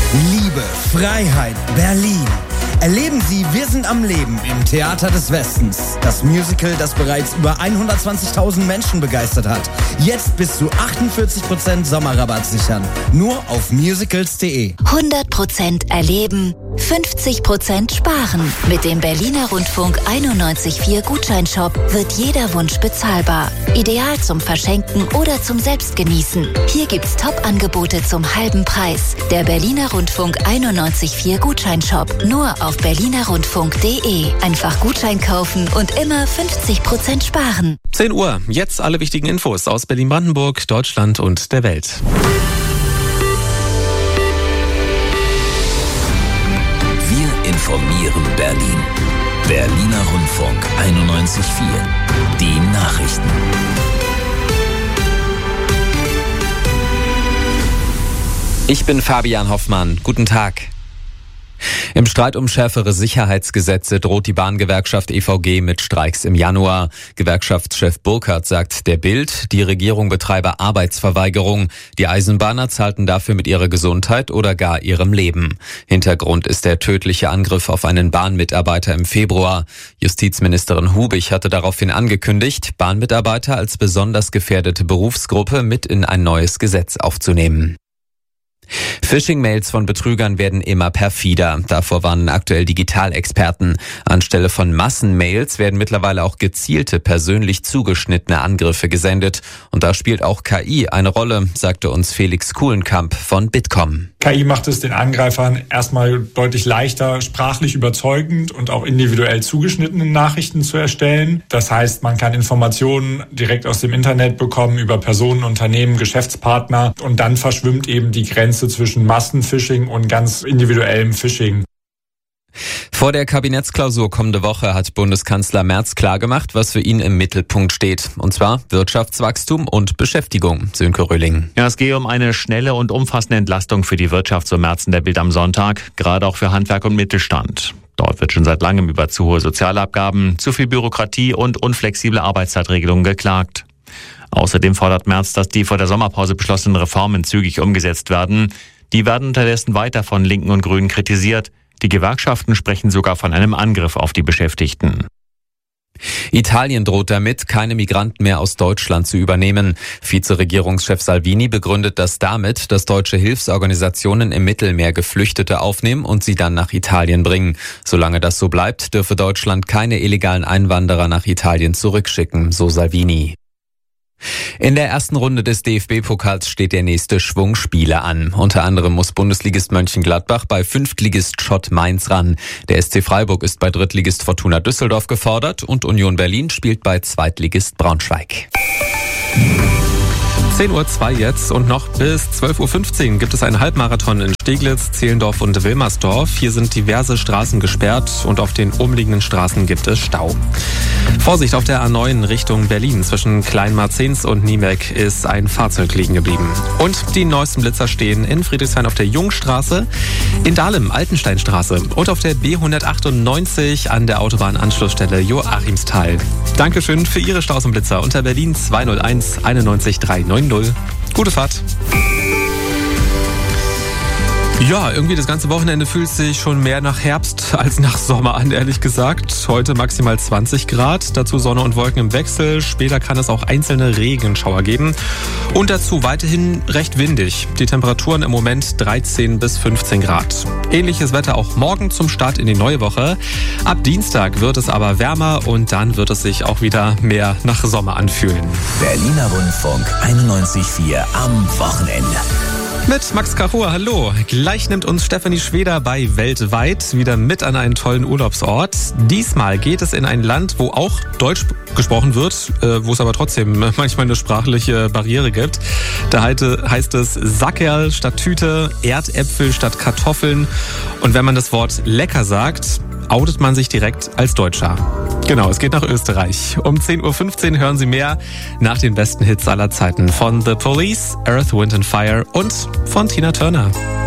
Liebe, Freiheit, Berlin. Erleben Sie Wir sind am Leben im Theater des Westens. Das Musical, das bereits über 120.000 Menschen begeistert hat. Jetzt bis zu 48% Sommerrabatt sichern. Nur auf musicals.de. 100% erleben, 50% sparen. Mit dem Berliner Rundfunk 91.4 Gutscheinshop wird jeder Wunsch bezahlbar. Ideal zum Verschenken oder zum Selbstgenießen. Hier gibt's Top-Angebote zum halben Preis. Der Berliner Rundfunk 91.4 Gutscheinshop. Nur auf berlinerrundfunk.de. Einfach Gutschein kaufen und immer 50% sparen. 10 Uhr, jetzt alle wichtigen Infos aus Berlin-Brandenburg, Deutschland und der Welt. Wir informieren Berlin. Berliner Rundfunk 91.4. Die Nachrichten. Ich bin Fabian Hoffmann. Guten Tag. Im Streit um schärfere Sicherheitsgesetze droht die Bahngewerkschaft EVG mit Streiks im Januar. Gewerkschaftschef Burkhardt sagt der Bild, die Regierung betreibe Arbeitsverweigerung. Die Eisenbahner zahlten dafür mit ihrer Gesundheit oder gar ihrem Leben. Hintergrund ist der tödliche Angriff auf einen Bahnmitarbeiter im Februar. Justizministerin Hubig hatte daraufhin angekündigt, Bahnmitarbeiter als besonders gefährdete Berufsgruppe mit in ein neues Gesetz aufzunehmen. Phishing-Mails von Betrügern werden immer perfider. Davor warnen aktuell Digitalexperten. Anstelle von Massenmails werden mittlerweile auch gezielte, persönlich zugeschnittene Angriffe gesendet. Und da spielt auch KI eine Rolle, sagte uns Felix Kuhlenkamp von Bitkom. KI macht es den Angreifern erstmal deutlich leichter, sprachlich überzeugend und auch individuell zugeschnittene Nachrichten zu erstellen. Das heißt, man kann Informationen direkt aus dem Internet bekommen über Personen, Unternehmen, Geschäftspartner und dann verschwimmt eben die Grenze zwischen Massenphishing und ganz individuellem Phishing. Vor der Kabinettsklausur kommende Woche hat Bundeskanzler Merz klargemacht, was für ihn im Mittelpunkt steht. Und zwar Wirtschaftswachstum und Beschäftigung. Sönke Röhling. Ja, es gehe um eine schnelle und umfassende Entlastung für die Wirtschaft, so Merz in der Bild am Sonntag, gerade auch für Handwerk und Mittelstand. Dort wird schon seit langem über zu hohe Sozialabgaben, zu viel Bürokratie und unflexible Arbeitszeitregelungen geklagt. Außerdem fordert Merz, dass die vor der Sommerpause beschlossenen Reformen zügig umgesetzt werden. Die werden unterdessen weiter von Linken und Grünen kritisiert. Die Gewerkschaften sprechen sogar von einem Angriff auf die Beschäftigten. Italien droht damit, keine Migranten mehr aus Deutschland zu übernehmen. Vizeregierungschef Salvini begründet das damit, dass deutsche Hilfsorganisationen im Mittelmeer Geflüchtete aufnehmen und sie dann nach Italien bringen. Solange das so bleibt, dürfe Deutschland keine illegalen Einwanderer nach Italien zurückschicken, so Salvini. In der ersten Runde des DFB-Pokals steht der nächste Schwung Spiele an. Unter anderem muss Bundesligist Mönchengladbach bei Fünftligist Schott Mainz ran. Der SC Freiburg ist bei Drittligist Fortuna Düsseldorf gefordert und Union Berlin spielt bei Zweitligist Braunschweig. 10:02 Uhr jetzt und noch bis 12:15 Uhr gibt es einen Halbmarathon in Steglitz, Zehlendorf und Wilmersdorf. Hier sind diverse Straßen gesperrt und auf den umliegenden Straßen gibt es Stau. Vorsicht, auf der A9 Richtung Berlin zwischen Kleinmarzens und Niemek ist ein Fahrzeug liegen geblieben. Und die neuesten Blitzer stehen in Friedrichshain auf der Jungstraße, in Dahlem Altensteinstraße und auf der B198 an der Autobahnanschlussstelle Joachimsthal. Dankeschön für Ihre Staus und Blitzer unter Berlin 201 91 390. Gute Fahrt. Ja, irgendwie das ganze Wochenende fühlt sich schon mehr nach Herbst als nach Sommer an, ehrlich gesagt. Heute maximal 20 Grad, dazu Sonne und Wolken im Wechsel. Später kann es auch einzelne Regenschauer geben. Und dazu weiterhin recht windig. Die Temperaturen im Moment 13 bis 15 Grad. Ähnliches Wetter auch morgen zum Start in die neue Woche. Ab Dienstag wird es aber wärmer und dann wird es sich auch wieder mehr nach Sommer anfühlen. Berliner Rundfunk 91.4 am Wochenende. Mit Max Karur, hallo. Gleich nimmt uns Stefanie Schweder bei Weltweit wieder mit an einen tollen Urlaubsort. Diesmal geht es in ein Land, wo auch Deutsch gesprochen wird, wo es aber trotzdem manchmal eine sprachliche Barriere gibt. Da heißt es Sackerl statt Tüte, Erdäpfel statt Kartoffeln. Und wenn man das Wort lecker sagt, outet man sich direkt als Deutscher. Genau, es geht nach Österreich. Um 10:15 Uhr hören Sie mehr nach den besten Hits aller Zeiten von The Police, Earth, Wind and Fire und von Tina Turner.